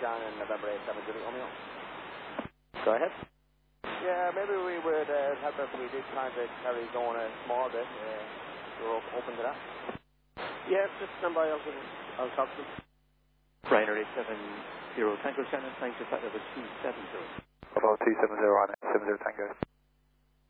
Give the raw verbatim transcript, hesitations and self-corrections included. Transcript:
Shannon, November eight seven Julie Romeo. Go ahead. Yeah, maybe we would uh, help if we did kind of carry going a small bit. Uh, we're op- open to that. Yes, just stand by. I'll, I'll talk to them. Ryanair eight seven zero Tango Shannon, thanks for that over two seven zero. About two seven zero on eight seven zero Tango.